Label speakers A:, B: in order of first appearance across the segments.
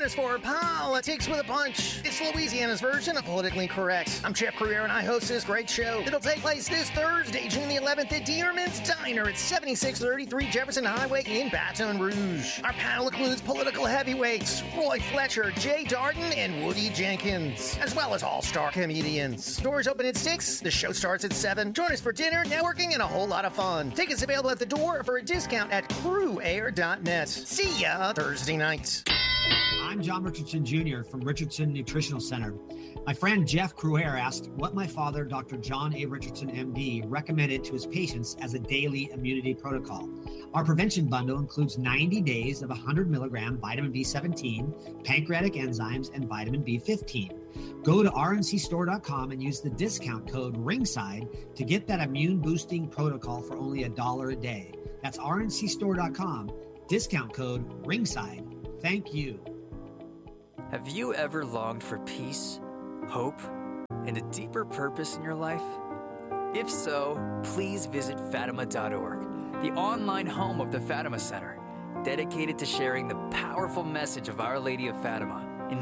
A: us for Politics with a Punch. It's Louisiana's version of Politically Correct. I'm Jeff Crouere, and I host this great show. It'll take place this Thursday, June the 11th at Dearman's Diner at 7633 Jefferson Highway in Baton Rouge. Our panel includes political heavyweights Roy Fletcher, Jay Darden, and Woody Jenkins, as well as all-star comedians. Doors open at 6. The show starts at 7. Join us for dinner, networking, and a whole lot of fun. Tickets available at the door for a discount at crewair.net. See ya Thursday night.
B: I'm John Richardson Jr. from Richardson Nutritional Center. My friend Jeff Crouere asked what my father, Dr. John A. Richardson, MD, recommended to his patients as a daily immunity protocol. Our prevention bundle includes 90 days of 100 milligram vitamin B17, pancreatic enzymes, and vitamin B15. Go to rncstore.com and use the discount code RINGSIDE to get that immune-boosting protocol for only $1 a day. That's rncstore.com, discount code RINGSIDE. Thank you.
C: Have you ever longed for peace, hope, and a deeper purpose in your life? If so, please visit Fatima.org, the online home of the Fatima Center, dedicated to sharing the powerful message of Our Lady of Fatima. In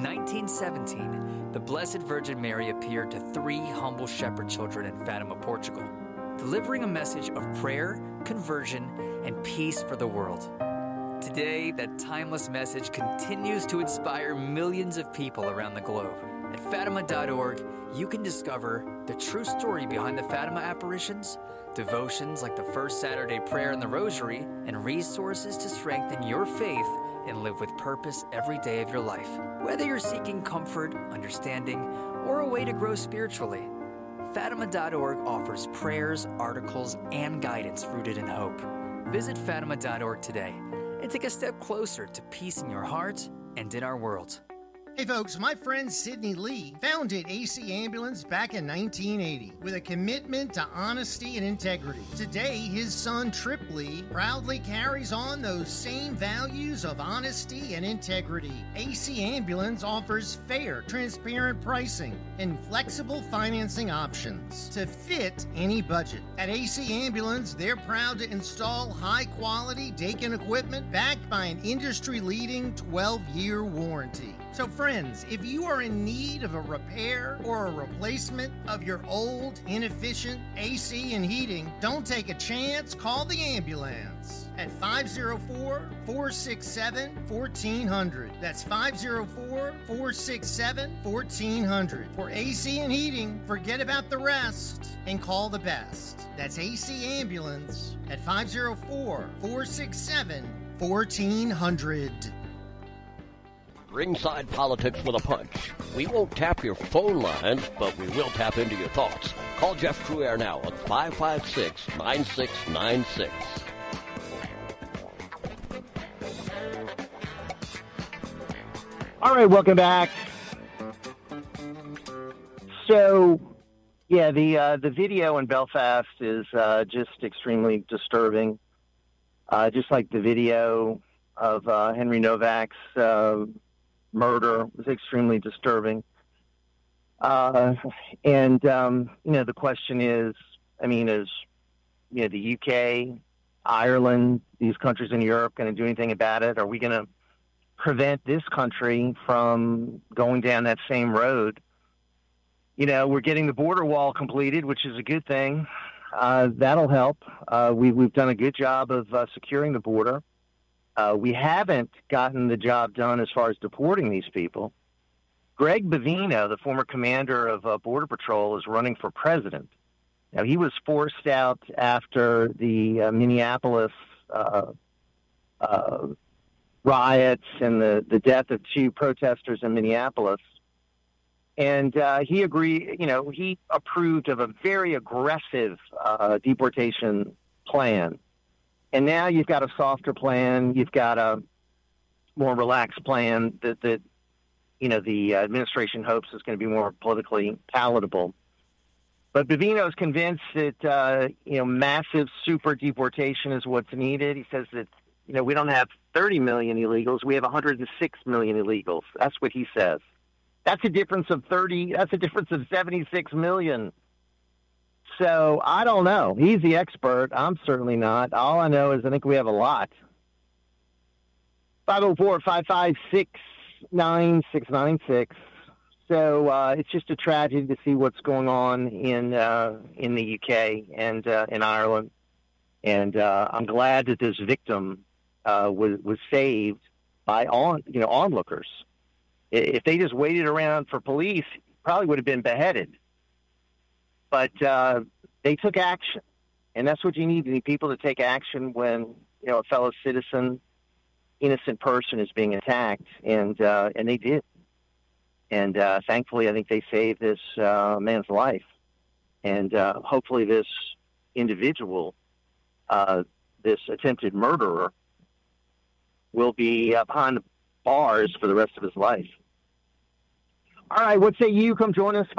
C: 1917, the Blessed Virgin Mary appeared to 3 humble shepherd children in Fatima, Portugal, delivering a message of prayer, conversion, and peace for the world. Today, that timeless message continues to inspire millions of people around the globe. At Fatima.org, you can discover the true story behind the Fatima apparitions, devotions like the First Saturday Prayer and the Rosary, and resources to strengthen your faith and live with purpose every day of your life. Whether you're seeking comfort, understanding, or a way to grow spiritually, Fatima.org offers prayers, articles, and guidance rooted in hope. Visit Fatima.org today and take a step closer to peace in your heart and in our world.
A: Hey folks, my friend Sidney Lee founded AC Ambulance back in 1980 with a commitment to honesty and integrity. Today, his son Trip Lee proudly carries on those same values of honesty and integrity. AC Ambulance offers fair, transparent pricing and flexible financing options to fit any budget. At AC Ambulance, they're proud to install high-quality Daikin equipment backed by an industry-leading 12-year warranty. So friends, if you are in need of a repair or a replacement of your old, inefficient AC and heating, don't take a chance, call the ambulance at 504-467-1400. That's 504-467-1400. For AC and heating, forget about the rest and call the best. That's AC Ambulance at 504-467-1400.
D: Ringside Politics with a Punch. We won't tap your phone lines, but we will tap into your thoughts. Call Jeff Crouere now at 556-9696.
E: All right, welcome back. So, yeah, the video in Belfast is just extremely disturbing. Just like the video of Henry Novak's murder was extremely disturbing. The question is, the UK, Ireland, these countries in Europe going to do anything about it? Are we going to prevent this country from going down that same road? We're getting the border wall completed, which is a good thing. That'll help. We've done a good job of securing the border. We haven't gotten the job done as far as deporting these people. Greg Bavino, the former commander of Border Patrol, is running for president. Now, he was forced out after the Minneapolis riots and the death of 2 protesters in Minneapolis. And he agreed, he approved of a very aggressive deportation plan. And now you've got a softer plan. You've got a more relaxed plan that the administration hopes is going to be more politically palatable. But Bavino is convinced that, massive super deportation is what's needed. He says that, we don't have 30 million illegals. We have 106 million illegals. That's what he says. That's a difference of 76 million. So I don't know. He's the expert. I'm certainly not. All I know is I think we have a lot. 504-556 69696. So it's just a tragedy to see what's going on in the UK and in Ireland. And I'm glad that this victim was saved by onlookers. If they just waited around for police, probably would have been beheaded. But they took action, and that's what you need. You need people to take action when a fellow citizen, innocent person is being attacked, and they did. And thankfully, I think they saved this man's life, and hopefully, this individual, this attempted murderer, will be behind the bars for the rest of his life. All right, what say you? Come join us,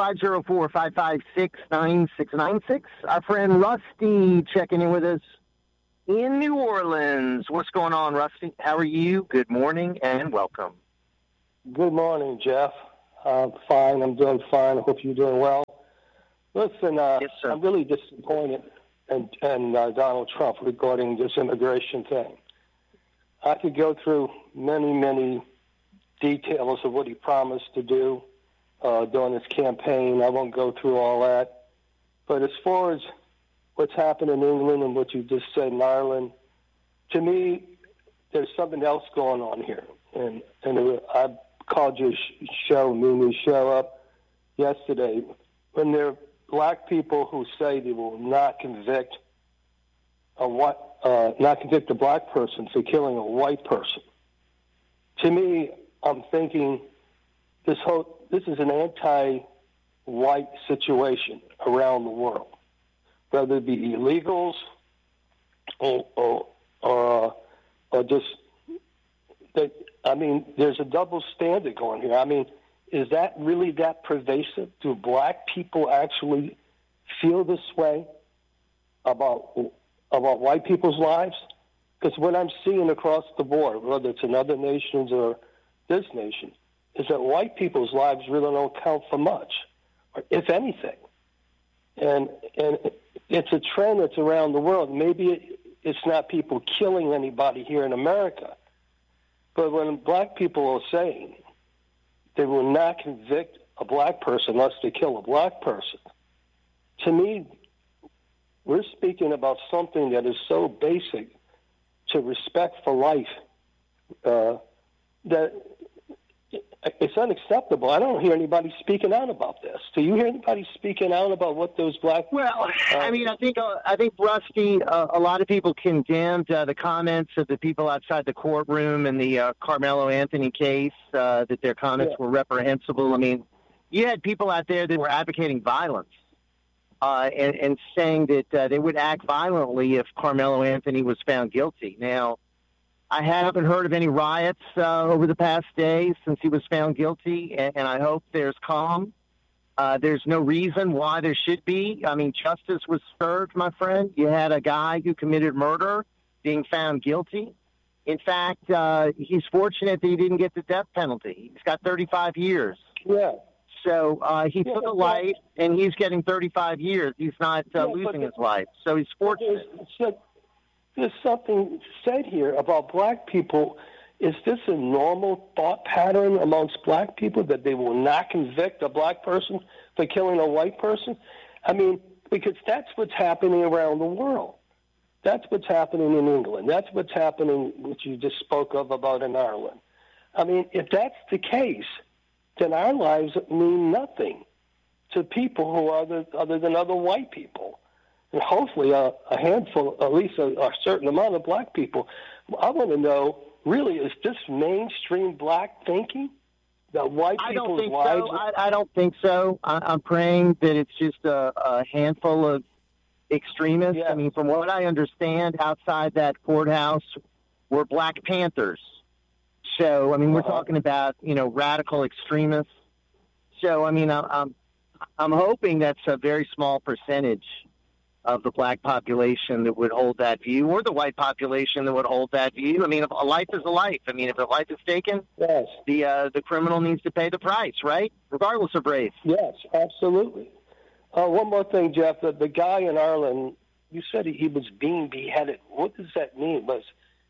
E: 504-556-9696. Our friend Rusty checking in with us in New Orleans. What's going on, Rusty? How are you? Good morning and welcome.
F: Good morning, Jeff. I'm fine. I'm doing fine. I hope you're doing well. Listen,
E: yes, sir.
F: I'm really disappointed in Donald Trump regarding this immigration thing. I could go through many, many details of what he promised to do during his campaign. I won't go through all that. But as far as what's happened in England and what you just said in Ireland, to me, there's something else going on here. And I called your Mimi show up yesterday. When there are black people who say they will not convict a black person for killing a white person. To me, I'm thinking this is an anti-white situation around the world, whether it be illegals or just that. I mean, there's a double standard going here. I mean, is that really that pervasive? Do black people actually feel this way about white people's lives? Because what I'm seeing across the board, whether it's in other nations or this nation, is that white people's lives really don't count for much, or if anything. And it's a trend that's around the world. Maybe it's not people killing anybody here in America, but when black people are saying they will not convict a black person unless they kill a black person, to me, we're speaking about something that is so basic to respect for life that it's unacceptable. I don't hear anybody speaking out about this. Do you hear anybody speaking out about what those black?
E: Well, I mean, I think Rusty, a lot of people condemned the comments of the people outside the courtroom in the Carmelo Anthony case, that their comments were reprehensible. I mean, you had people out there that were advocating violence and saying that they would act violently if Carmelo Anthony was found guilty. Now, I haven't heard of any riots over the past days since he was found guilty, and I hope there's calm. There's no reason why there should be. I mean, justice was served, my friend. You had a guy who committed murder being found guilty. In fact, he's fortunate that he didn't get the death penalty. He's got 35 years.
F: Yeah.
E: So he took a life, and he's getting 35 years. He's not losing his life. So he's fortunate.
F: There's something said here about black people. Is this a normal thought pattern amongst black people that they will not convict a black person for killing a white person? I mean, because that's what's happening around the world. That's what's happening in England. That's what's happening, which you just spoke of about in Ireland. I mean, if that's the case, then our lives mean nothing to people who are other than other white people. And hopefully a handful, at least a certain amount of black people. I want to know, really, is this mainstream black thinking that white people's lives?
E: I don't think so. I'm praying that it's just a handful of extremists. Yeah. I mean, from what I understand, outside that courthouse were Black Panthers. So, I mean, we're talking about, radical extremists. So, I mean, I'm hoping that's a very small percentage of the black population that would hold that view, or the white population that would hold that view. I mean, a life is a life. I mean, if a life is taken,
F: yes,
E: the criminal needs to pay the price, right? Regardless of race.
F: Yes, absolutely. One more thing, Jeff. The guy in Ireland, you said he was being beheaded. What does that mean?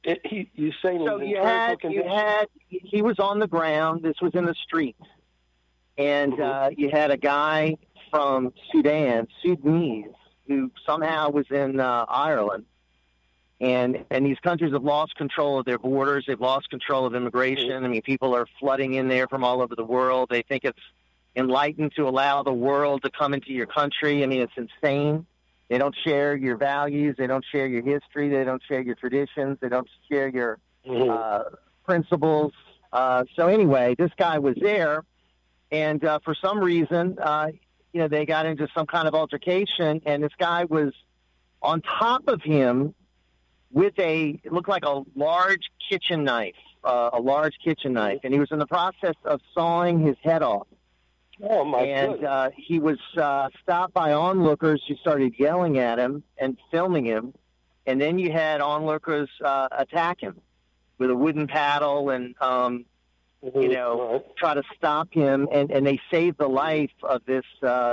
F: You say
E: So you had, he was on the ground. This was in the street. And you had a guy from Sudanese, who somehow was in Ireland. And these countries have lost control of their borders. They've lost control of immigration. I mean, people are flooding in there from all over the world. They think it's enlightened to allow the world to come into your country. I mean, it's insane. They don't share your values. They don't share your history. They don't share your traditions. They don't share your principles. So anyway, this guy was there. And for some reason, they got into some kind of altercation. And this guy was on top of him with it looked like a large kitchen knife. And he was in the process of sawing his head off.
F: Oh, my goodness.
E: And he was stopped by onlookers who started yelling at him and filming him. And then you had onlookers attack him with a wooden paddle and, try to stop him. And they saved the life of this